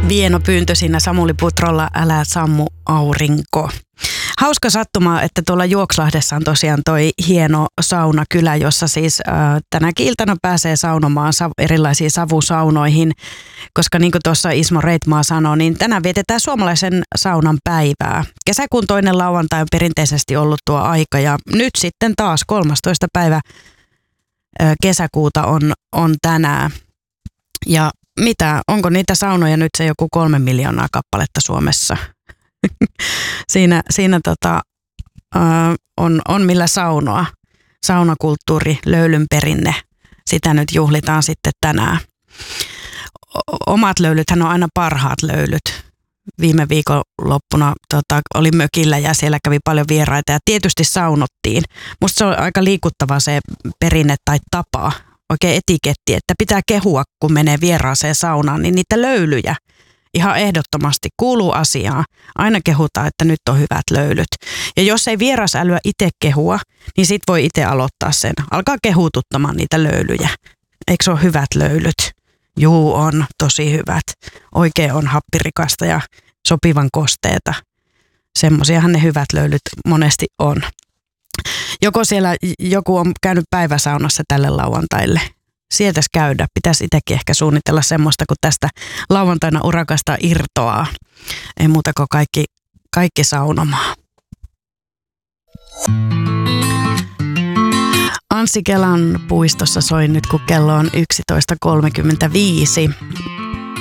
Vieno pyyntö siinä Samuli Putrolla, älä sammu aurinko. Hauska sattuma, että tuolla Juokslahdessa on tosiaan toi hieno saunakylä, jossa siis tänäkin iltana pääsee saunomaan erilaisiin savusaunoihin, koska niin kuin tuossa Ismo Reitmaa sanoi, niin tänään vietetään suomalaisen saunan päivää. Kesäkuun toinen lauantai on perinteisesti ollut tuo aika ja nyt sitten taas 13. päivä kesäkuuta on tänään. Ja onko niitä saunoja nyt se joku 3 miljoonaa kappaletta Suomessa? siinä on millä saunoa. Saunakulttuuri, löylyn perinne, sitä nyt juhlitaan sitten tänään. Omat löylythän on aina parhaat löylyt. Viime viikonloppuna oli mökillä ja siellä kävi paljon vieraita ja tietysti saunottiin. Musta se on aika liikuttava se perinne tai tapa, oikein etiketti, että pitää kehua, kun menee vieraaseen saunaan, niin niitä löylyjä ihan ehdottomasti kuuluu asiaan. Aina kehutaan, että nyt on hyvät löylyt. Ja jos ei vierasälyä itse kehua, niin sit voi itse aloittaa sen. Alkaa kehututtamaan niitä löylyjä. Eikö se ole hyvät löylyt? Juu, on tosi hyvät. Oikein on happirikasta ja sopivan kosteeta. Semmoisiahan ne hyvät löylyt monesti on. Joko siellä joku on käynyt päiväsaunassa tälle lauantaille. Sietäs käydä. Pitäisi itsekin ehkä suunnitella semmoista, kun tästä lauantaina urakasta irtoaa. Ei muuta kuin kaikki saunomaan. Anssi Kelan puistossa soi nyt, kun kello on 11.35.